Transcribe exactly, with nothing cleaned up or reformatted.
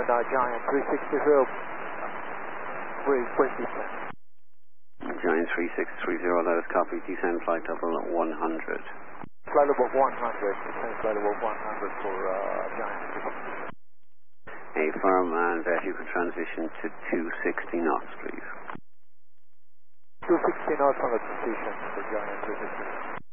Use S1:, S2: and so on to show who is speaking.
S1: on uh, Giant three sixty, brief, brief descent.
S2: Giant three six three zero, let us copy, descend flight level one hundred.
S1: Flight level one hundred, descend flight level one hundred for uh, Giant three sixty.
S2: A firm and vertical transition to two sixty knots, please.
S1: two sixty knots on the transition for Giant three sixty.